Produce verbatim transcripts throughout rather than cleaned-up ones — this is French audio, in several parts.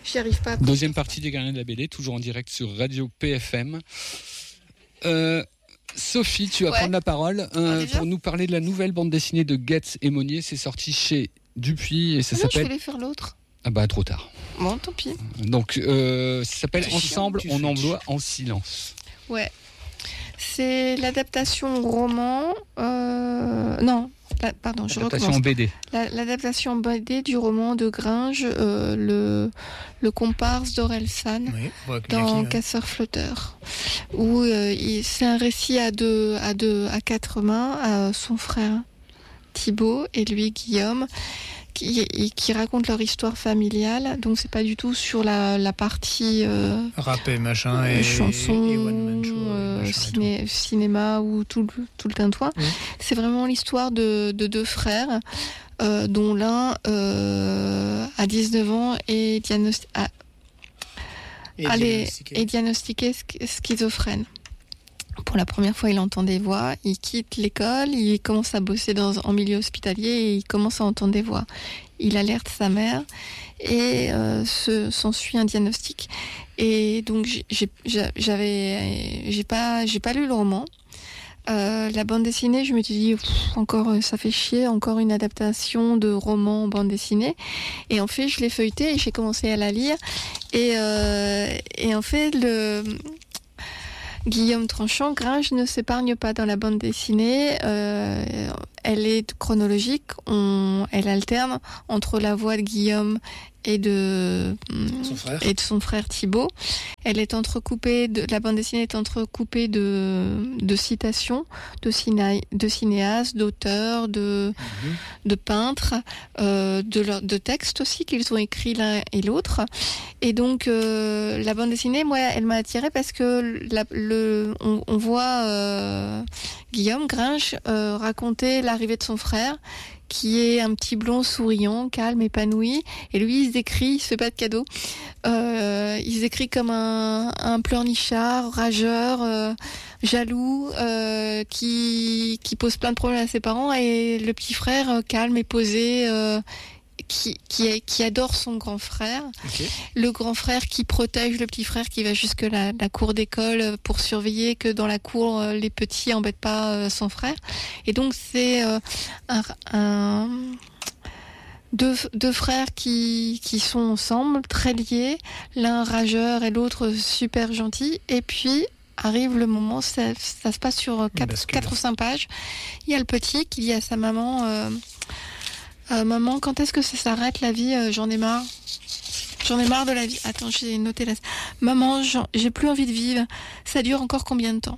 J'y arrive pas. Deuxième partie des Gardiens de la B D, toujours en direct sur Radio P F M. Euh, Sophie, tu vas Ouais. prendre la parole euh, Ah, déjà pour nous parler de la nouvelle bande dessinée de Goetz et Monnier. C'est sorti chez Dupuis et ça Non, je s'appelle... voulais faire l'autre. Ah bah trop tard. Bon, tant pis. Donc euh, ça s'appelle C'est chiant, Ensemble, tu on switches. emploie en silence. Ouais. C'est l'adaptation roman. Euh... Non, la- pardon, je Adaptation recommence. en B D. La- L'adaptation B D du roman de Gringe, euh, le, le comparse d'Orelsan. Oui, ouais, Dans Miyaki, ouais. Casseur-flotteur, où euh, il- c'est un récit à deux, à deux, à quatre mains, à son frère Thibaut et lui Guillaume, qui, et- qui racontent leur histoire familiale. Donc c'est pas du tout sur la, la partie euh, Rap et machin et, chanson, et one man show, et euh, machin et ciné- cinéma ou tout, le- tout le tintouin. Mhm. C'est vraiment l'histoire de, de deux frères, euh, dont l'un euh, a dix-neuf ans et diagnosti- a- tout. Et Allez, diagnostiqué. est diagnostiqué sch- schizophrène. Pour la première fois, il entend des voix, il quitte l'école, il commence à bosser dans, en milieu hospitalier et il commence à entendre des voix. Il alerte sa mère et euh, se, s'ensuit un diagnostic. Et donc, j'ai, j'ai- j'avais, j'ai pas, j'ai pas lu le roman. Euh, la bande dessinée, je me suis dit, pff, encore, euh, ça fait chier, encore une adaptation de roman en bande dessinée. Et en fait, je l'ai feuilleté et j'ai commencé à la lire. Et, euh, et en fait, le Guillaume Tranchant, Gringe ne s'épargne pas dans la bande dessinée. Euh, elle est chronologique. On, elle alterne entre la voix de Guillaume et de Son frère. et de son frère Thibaut. Elle est entrecoupée de la bande dessinée est entrecoupée de de citations de ciné, de cinéastes, d'auteurs, de Mhm. de peintres, euh, de leur, de textes aussi qu'ils ont écrits l'un et l'autre. Et donc euh, la bande dessinée, moi, elle m'a attirée parce que la, le on, on voit euh, Guillaume Gringe euh, raconter l'arrivée de son frère, qui est un petit blond souriant, calme, épanoui. Et lui, il se décrit, il se fait pas de cadeaux. Euh, il se décrit comme un, un pleurnichard, rageur, euh, jaloux, euh, qui, qui pose plein de problèmes à ses parents. Et le petit frère, euh, calme et posé, euh, qui, qui, qui adore son grand frère. Ok. Le grand frère qui protège le petit frère, qui va jusque la, la cour d'école pour surveiller que dans la cour, euh, les petits embêtent pas euh, son frère. Et donc, c'est euh, un, un- deux, deux frères qui, qui sont ensemble, très liés, l'un rageur et l'autre super gentil. Et puis, arrive le moment, ça, ça se passe sur bascule. quatre ou cinq pages. Il y a le petit qui dit à sa maman... Euh, Euh, maman, quand est-ce que ça s'arrête la vie? Euh, J'en ai marre. J'en ai marre de la vie. Attends, j'ai noté là. Maman, j'en- j'ai plus envie de vivre. Ça dure encore combien de temps?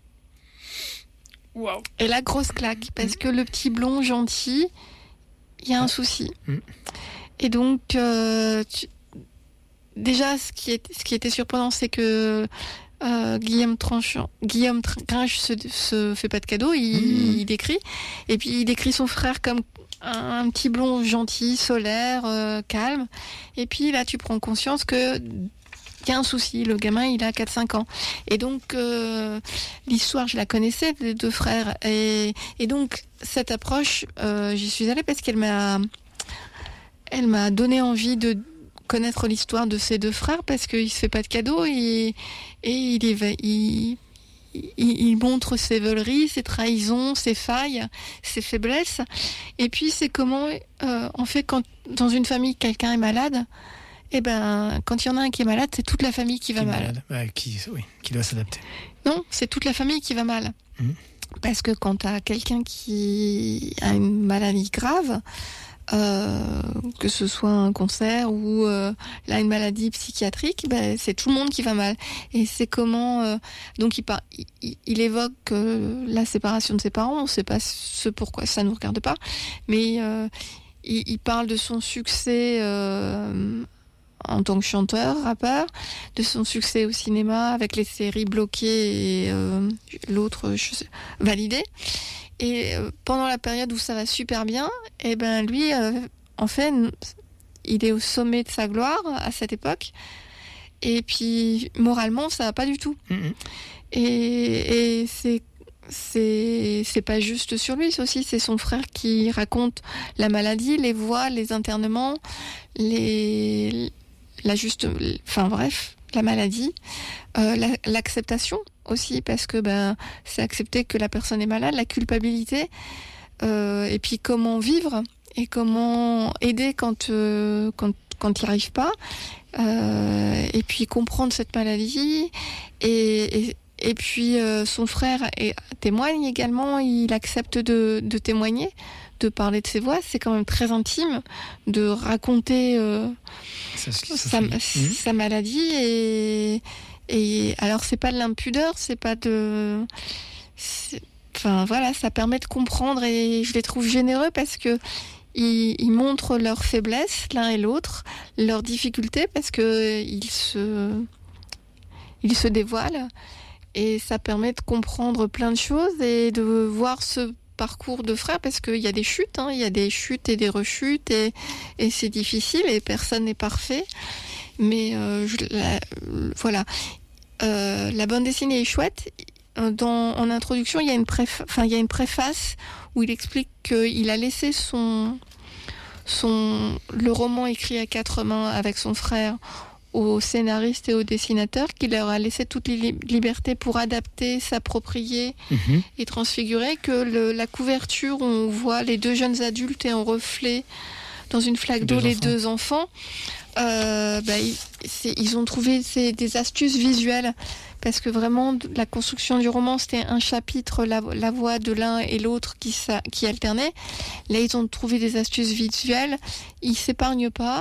Waouh. Et la grosse claque, parce que le petit blond gentil, il y a un souci. Mm. Et donc, euh, tu- déjà, ce qui, est, ce qui était surprenant, c'est que euh, Guillaume Tranchant, Guillaume Tr- Gringe se, se fait pas de cadeau, il, Mm. il décrit. Et puis, il décrit son frère comme un, un petit blond gentil, solaire, euh, calme. Et puis, là, tu prends conscience que il y a un souci, le gamin il a quatre cinq ans. Et donc euh, l'histoire je la connaissais des deux frères. Et, et donc cette approche, euh, j'y suis allée parce qu'elle m'a, elle m'a donné envie de connaître l'histoire de ces deux frères parce qu'il se fait pas de cadeaux et, et il, est, il, il, il montre ses veuleries, ses trahisons, ses failles, ses faiblesses. Et puis c'est comment, euh, en fait, quand dans une famille quelqu'un est malade, eh ben, quand il y en a un qui est malade, c'est toute la famille qui va Qui est mal. malade. Ouais, qui, oui, qui doit s'adapter. Non, c'est toute la famille qui va mal. Mmh. Parce que quand tu as quelqu'un qui a une maladie grave, euh, que ce soit un cancer ou euh, là une maladie psychiatrique, ben, c'est tout le monde qui va mal. Et c'est comment... Euh, donc il, par, il, il évoque euh, la séparation de ses parents, on ne sait pas ce pourquoi, ça ne nous regarde pas, mais euh, il, il parle de son succès... Euh, en tant que chanteur, rappeur, de son succès au cinéma avec les séries bloquées et euh, l'autre je sais, validé. Et euh, pendant la période où ça va super bien, et ben lui, euh, en fait, il est au sommet de sa gloire à cette époque. Et puis moralement, ça va pas du tout. Mmh. Et, et c'est c'est c'est pas juste sur lui, c'est aussi c'est son frère qui raconte la maladie, les voix, les internements, les la juste, enfin bref, la maladie, euh, la, l'acceptation aussi, parce que ben c'est accepter que la personne est malade, la culpabilité, euh, et puis comment vivre et comment aider quand euh, quand quand il n'y arrive pas, euh, et puis comprendre cette maladie, et, et, et puis euh, son frère est, témoigne également, il accepte de, de témoigner, de parler de ses voix, c'est quand même très intime de raconter euh, Ça, ça, sa, mmh. sa maladie, et, et alors c'est pas de l'impudeur, c'est pas de... C'est, enfin voilà, ça permet de comprendre, et je les trouve généreux parce que Ils, ils montrent leurs faiblesses l'un et l'autre, leurs difficultés, parce que ils se, ils se dévoilent, et ça permet de comprendre plein de choses et de voir ce parcours de frères, parce qu'il y a des chutes, hein, il y a des chutes et des rechutes, et, et c'est difficile, et personne n'est parfait. Mais euh, je, la, voilà, euh, la bande dessinée est chouette. Dans, en introduction, il y a une préfa- enfin, il y a une préface où il explique qu'il a laissé son, son, le roman écrit à quatre mains avec son frère aux scénaristes et aux dessinateurs, qu'il leur a laissé toute li- liberté pour adapter, s'approprier Mmh. et transfigurer, que le, la couverture où on voit les deux jeunes adultes et en reflet dans une flaque d'eau Deux les enfants. deux enfants, euh, bah, ils, c'est, ils ont trouvé c'est, des astuces visuelles, parce que vraiment la construction du roman, c'était un chapitre, la, la voix de l'un et l'autre qui, ça, qui alternait. Là, ils ont trouvé des astuces visuelles, ils s'épargnent pas,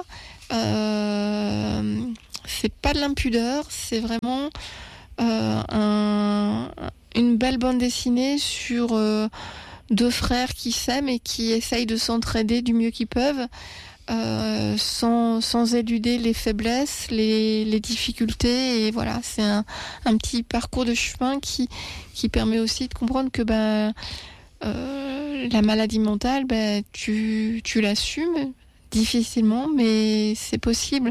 euh, c'est pas de l'impudeur, c'est vraiment euh, un, une belle bande dessinée sur euh, deux frères qui s'aiment et qui essayent de s'entraider du mieux qu'ils peuvent, euh, sans, sans éluder les faiblesses, les, les difficultés. Et voilà, c'est un, un petit parcours de chemin qui, qui permet aussi de comprendre que ben, euh, la maladie mentale, ben, tu, tu l'assumes difficilement, mais c'est possible.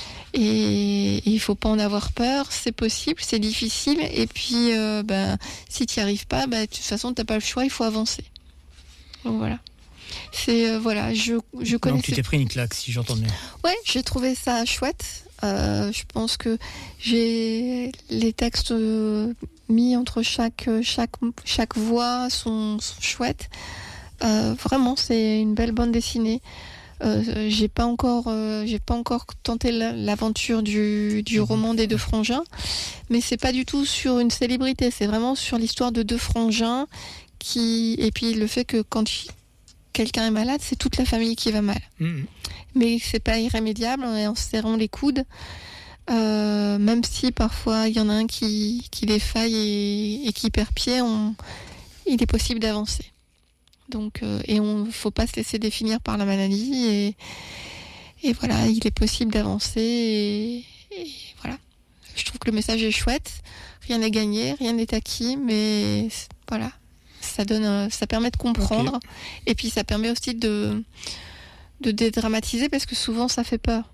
Et il faut pas en avoir peur, c'est possible, c'est difficile, et puis euh, ben, si tu n'y arrives pas, ben, de toute façon tu n'as pas le choix, il faut avancer. Donc voilà. C'est euh, voilà, je je Donc connaissais. tu t'es pris une claque, si j'entends bien. Ouais, j'ai trouvé ça chouette. Euh, je pense que j'ai les textes euh, mis entre chaque chaque chaque voix sont, sont chouettes. Euh, vraiment, c'est une belle bande dessinée. Euh, j'ai pas encore, euh, j'ai pas encore tenté l'aventure du, du roman des deux frangins, mais c'est pas du tout sur une célébrité, c'est vraiment sur l'histoire de deux frangins qui, et puis le fait que quand quelqu'un est malade, c'est toute la famille qui va mal. Mmh. Mais c'est pas irrémédiable, et en se serrant les coudes, euh, même si parfois il y en a un qui, qui défaille et, et qui perd pied, on, il est possible d'avancer. Donc, euh, et on faut pas se laisser définir par la maladie, et, et voilà, il est possible d'avancer, et, et voilà. Je trouve que le message est chouette, rien n'est gagné, rien n'est acquis, mais voilà, ça donne, un, ça permet de comprendre, okay. Et puis ça permet aussi de, de dédramatiser, parce que souvent ça fait peur.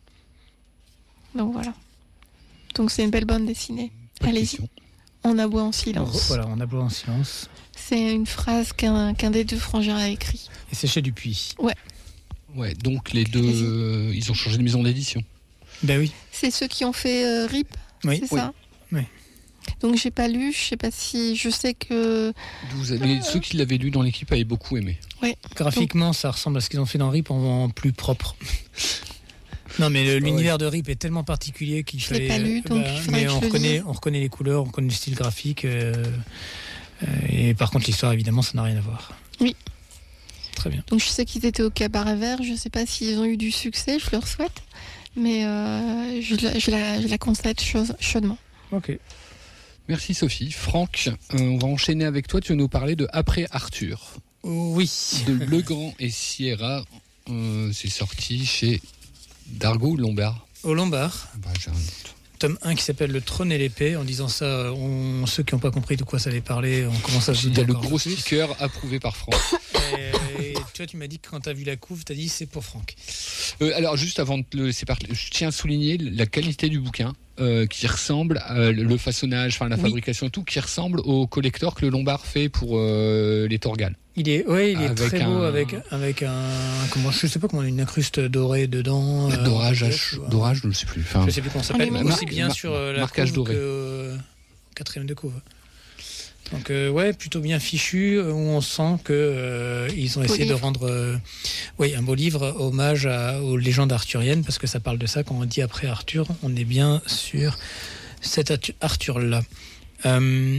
Donc voilà. Donc c'est une belle bande dessinée. Allez-y. On aboie en silence. Voilà, on aboie en silence. C'est une phrase qu'un, qu'un des deux frangins a écrit. Et c'est chez Dupuis. Ouais. Ouais, donc les deux, euh, ils ont changé de maison d'édition. Ben oui. C'est ceux qui ont fait euh, R I P, oui. c'est oui. ça. Oui. Donc j'ai pas lu, je sais pas si, je sais que. Vous avez, euh... ceux qui l'avaient lu dans l'équipe avaient beaucoup aimé. Ouais. Graphiquement, donc... ça ressemble à ce qu'ils ont fait dans R I P en, en plus propre. Non, mais le, l'univers de R I P est tellement particulier qu'il je fallait. Je l'ai pas lu, donc bah, il faudrait mais que on je le reconnaît, lise. on reconnaît les couleurs, on reconnaît le style graphique. Euh, euh, et par contre, l'histoire, évidemment, ça n'a rien à voir. Oui. Très bien. Donc je sais qu'ils étaient au Cabaret Vert. Je sais pas s'ils ont eu du succès. Je leur souhaite, mais euh, je, la, je, la, je la constate chaudement. Ok. Merci Sophie. Franck, euh, on va enchaîner avec toi. Tu vas nous parler de Après Arthur. Oui. De Legrand et Sierra. Euh, c'est sorti chez Dargaud ou Lombard. Au Lombard. Bah, j'ai un doute. Tome un qui s'appelle Le Trône et l'épée. En disant ça, on, ceux qui n'ont pas compris de quoi ça allait parler, on commence à se Il y dire. a le gros sticker approuvé par Franck. Et, et toi, tu m'as dit que quand tu as vu la couve, tu as dit c'est pour Franck. Euh, alors, juste avant de le laisser partir, je tiens à souligner la qualité du bouquin. Euh, qui ressemble à le façonnage, enfin la oui. fabrication, tout qui ressemble au collector que le Lombard fait pour euh, les Torgal. Il est, ouais, il est avec très beau un... avec avec un, comment, je sais pas comment, une incruste dorée dedans. Euh, dorage, euh, dorage, je ne sais plus. Enfin, je sais plus comment ça s'appelle. Mais aussi bien mar- sur euh, la marquage couve doré. Que, euh, quatrième de couve. Donc euh, ouais, plutôt bien fichu, où on sent que euh, ils ont essayé livre. de rendre, euh, oui, un beau livre, hommage à, aux légendes arthuriennes, parce que ça parle de ça. Quand on dit après Arthur, on est bien sur cet Arthur-là. Euh,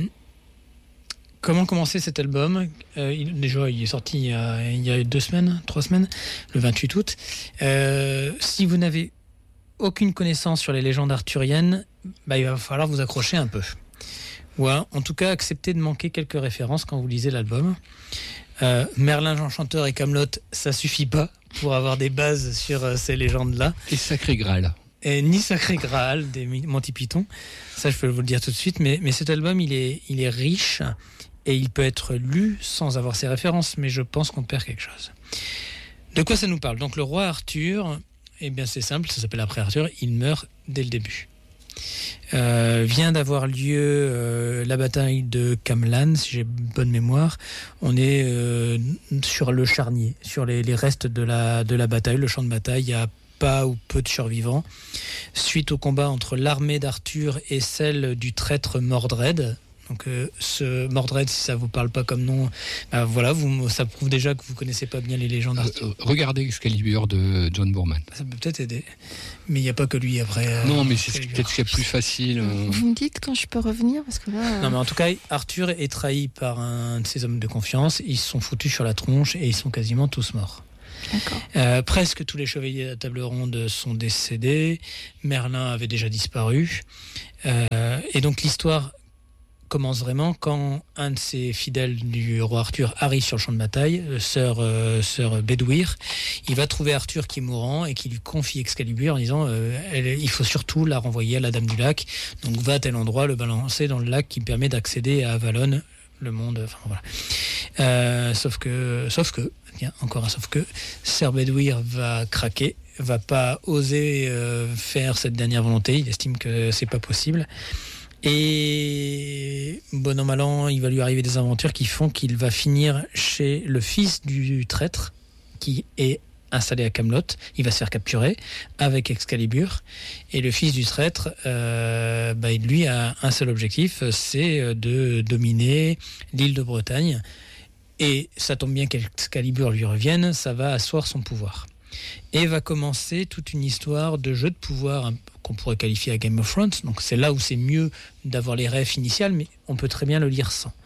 comment commencer cet album ? euh, il, Déjà, il est sorti il y, a, il y a deux semaines, trois semaines, le vingt-huit août. Euh, si vous n'avez aucune connaissance sur les légendes arthuriennes, bah, il va falloir vous accrocher un peu. Ou ouais, en tout cas, acceptez de manquer quelques références quand vous lisez l'album. Euh, Merlin l'Enchanteur et Camelot, ça suffit pas pour avoir des bases sur euh, ces légendes-là. Et Sacré Graal. Et ni Sacré Graal des Monty Python. Ça, je peux vous le dire tout de suite. Mais, mais cet album, il est, il est riche et il peut être lu sans avoir ses références. Mais je pense qu'on perd quelque chose. De quoi ça nous parle ? Donc, le roi Arthur, eh bien, c'est simple, ça s'appelle après Arthur. Il meurt dès le début. Euh, vient d'avoir lieu euh, la bataille de Camlan, si j'ai bonne mémoire. On est euh, sur le charnier, sur les, les restes de la, de la bataille, le champ de bataille. Il y a pas ou peu de survivants. Suite au combat entre l'armée d'Arthur et celle du traître Mordred. Donc euh, ce Mordred, si ça vous parle pas comme nom, bah, voilà, vous, ça prouve déjà que vous connaissez pas bien les légendes d'Arthur. Euh, regardez Excalibur de John Boorman. Ça peut peut-être aider, mais il n'y a pas que lui après. Euh, non, mais c'est Excalibur. Peut-être qu'il y a plus facile. Euh... Vous me dites quand je peux revenir parce que là. Euh... Non, mais en tout cas, Arthur est trahi par un de ses hommes de confiance. Ils se sont foutus sur la tronche et ils sont quasiment tous morts. D'accord. Euh, presque tous les chevaliers de la table ronde sont décédés. Merlin avait déjà disparu, euh, et donc l'histoire commence vraiment quand un de ses fidèles du roi Arthur arrive sur le champ de bataille, sœur, euh, sœur Bedouir. Il va trouver Arthur qui est mourant et qui lui confie Excalibur en disant euh, elle, il faut surtout la renvoyer à la Dame du Lac. Donc va à tel endroit, le balancer dans le lac qui permet d'accéder à Avalon, le monde. Enfin voilà. Euh, sauf que, sauf que, tiens, encore un sauf que, sœur Bedouir va craquer, va pas oser euh, faire cette dernière volonté. Il estime que c'est pas possible. Et bon an mal an, il va lui arriver des aventures qui font qu'il va finir chez le fils du traître qui est installé à Camelot. Il va se faire capturer avec Excalibur. Et le fils du traître, euh, bah, lui a un seul objectif, c'est de dominer l'île de Bretagne. Et ça tombe bien qu'Excalibur lui revienne, ça va asseoir son pouvoir. Et va commencer toute une histoire de jeu de pouvoir qu'on pourrait qualifier à Game of Thrones. Donc c'est là où c'est mieux d'avoir les rêves initiales, mais on peut très bien le lire sans.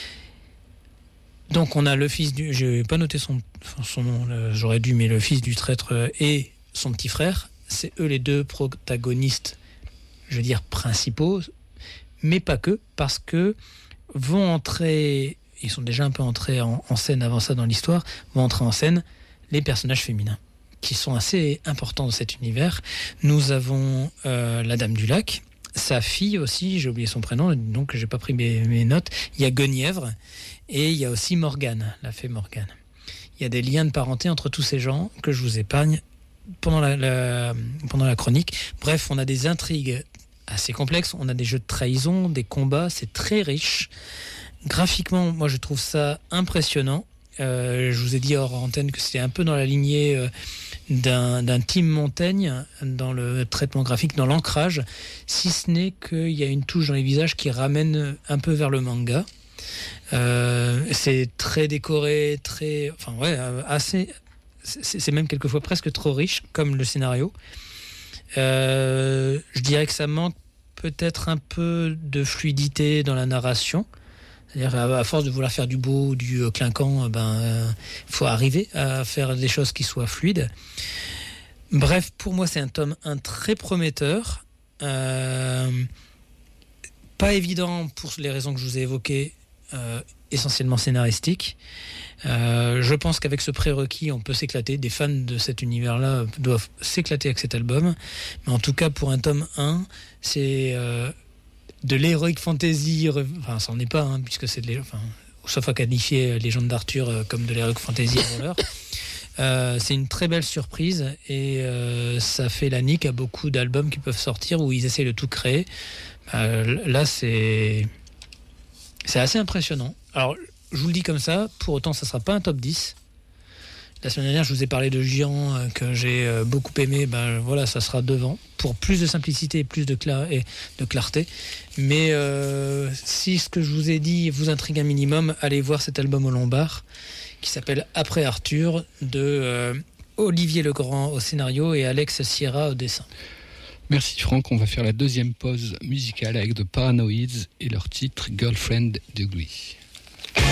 Donc on a le fils du... Je n'ai pas noté son, son nom, j'aurais dû, mais le fils du traître et son petit frère, c'est eux les deux protagonistes, je veux dire principaux, mais pas que, parce que vont entrer, ils sont déjà un peu entrés en, en scène avant ça dans l'histoire, vont entrer en scène les personnages féminins, qui sont assez importants dans cet univers. Nous avons euh, la Dame du Lac, sa fille aussi, j'ai oublié son prénom, donc j'ai pas pris mes, mes notes. Il y a Guenièvre et il y a aussi Morgane, la fée Morgane. Il y a des liens de parenté entre tous ces gens que je vous épargne pendant la, la, pendant la chronique. Bref, on a des intrigues assez complexes, on a des jeux de trahison, des combats, c'est très riche. Graphiquement, moi je trouve ça impressionnant. Euh, je vous ai dit hors antenne que c'était un peu dans la lignée euh, d'un, d'un Team Montaigne dans le traitement graphique, dans l'ancrage, si ce n'est qu'il y a une touche dans les visages qui ramène un peu vers le manga. Euh, c'est très décoré, très, enfin ouais, assez. C'est, c'est même quelquefois presque trop riche comme le scénario. Euh, je dirais que ça manque peut-être un peu de fluidité dans la narration. C'est-à-dire, à force de vouloir faire du beau ou du clinquant, ben, euh, faut arriver à faire des choses qui soient fluides. Bref, pour moi, c'est un tome un très prometteur. Euh, pas évident pour les raisons que je vous ai évoquées, euh, essentiellement scénaristiques. Euh, je pense qu'avec ce prérequis, on peut s'éclater. Des fans de cet univers-là doivent s'éclater avec cet album. Mais en tout cas, pour un tome un, c'est... Euh, de l'heroic fantasy, enfin ça n'en est pas, hein, puisque c'est de enfin, sauf à qualifier Légende d'Arthur comme de l'heroic fantasy avant l'heure. Euh, c'est une très belle surprise et euh, ça fait la nique à beaucoup d'albums qui peuvent sortir où ils essayent de tout créer. Euh, là, c'est c'est assez impressionnant. Alors, je vous le dis comme ça, pour autant, ça ne sera pas un top dix. La semaine dernière, je vous ai parlé de Gian euh, que j'ai euh, beaucoup aimé. Ben voilà, ça sera devant pour plus de simplicité et plus de, cla- et de clarté. Mais euh, si ce que je vous ai dit vous intrigue un minimum, allez voir cet album au Lombard qui s'appelle Après Arthur de euh, Olivier Legrand au scénario et Alex Sierra au dessin. Merci Franck, on va faire la deuxième pause musicale avec The Paranoids et leur titre Girlfriend Ugly.